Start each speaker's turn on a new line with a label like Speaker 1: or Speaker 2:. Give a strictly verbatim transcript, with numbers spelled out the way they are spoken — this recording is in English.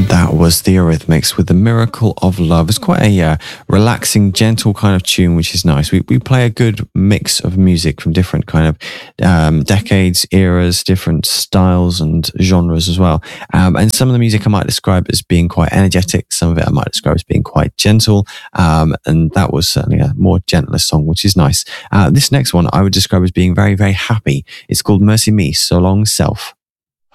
Speaker 1: That was the Eurythmics with The Miracle of Love. It's quite a uh, relaxing, gentle kind of tune, which is nice. We we play a good mix of music from different kind of um, decades, eras, different styles and genres as well. Um, and some of the music I might describe as being quite energetic. Some of it I might describe as being quite gentle. Um, and that was certainly a more gentler song, which is nice. Uh, this next one I would describe as being very, very happy. It's called Mercy Me, So Long Self.